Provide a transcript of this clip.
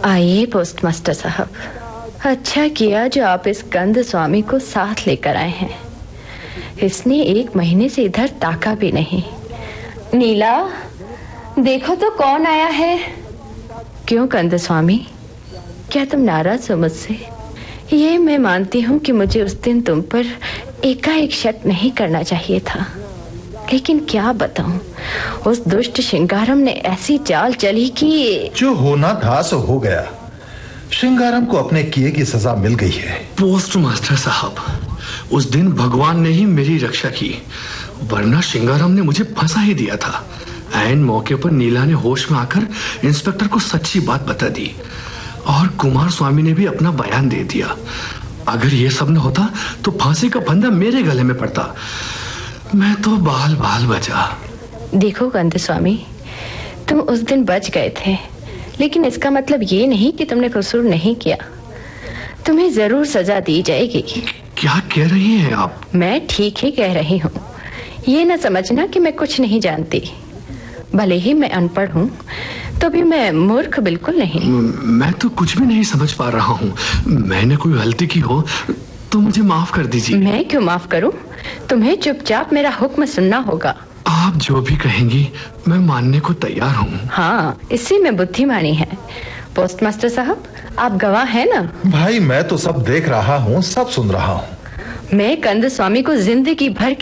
आइए पोस्टमास्टर साहब, अच्छा किया जो आप इस कंद स्वामी को साथ लेकर आए हैं। इसने 1 महीने से इधर ताका भी नहीं। नीला, देखो तो कौन आया है। क्यों कंद स्वामी, क्या तुम नाराज हो मुझसे? ये मैं मानती हूँ कि मुझे उस दिन तुम पर एकाएक शक नहीं करना चाहिए था, लेकिन क्या बताऊं, उस दुष्ट श्रृंगारम ने ऐसी चाल चली कि जो होना था सो हो गया। श्रृंगारम को अपने किए की सजा मिल गई है। पोस्ट मास्टर साहब, उस दिन भगवान ने ही मेरी रक्षा की, वरना श्रृंगारम ने मुझे फंसा ही दिया था। ऐन मौके पर नीला ने होश में आकर इंस्पेक्टर को सच्ची बात बता दी और कुमार स्वामी ने भी अपना बयान दे दिया। अगर ये सब न होता तो फांसी का फंदा मेरे गले में पड़ता। मैं तो बाल बाल बचा। देखो कंद स्वामी, तुम उस दिन बच गए थे, लेकिन इसका मतलब ये नहीं कि तुमने कसूर नहीं किया। तुम्हें जरूर सजा दी जाएगी। क्या कह रही हैं आप? मैं ठीक ही कह रही हूँ। ये न समझना कि मैं कुछ नहीं जानती। भले ही मैं अनपढ़ हूँ, तो भी मैं मूर्ख बिल्कुल नहीं। मैं तो कुछ भी नहीं समझ पा रहा हूँ। मैंने कोई गलती की हो तो मुझे माफ कर दीजिए। मैं क्यों माफ करूँ? तुम्हें चुपचाप मेरा हुक्म सुनना होगा। आप जो भी कहेंगी मैं मानने को तैयार हूँ। हाँ, इसी में बुद्धिमानी है। पोस्टमास्टर साहब, आप गवाह हैं ना? भाई मैं तो सब देख रहा हूँ, सब सुन रहा हूँ। मैं कंद स्वामी को जिंदगी भर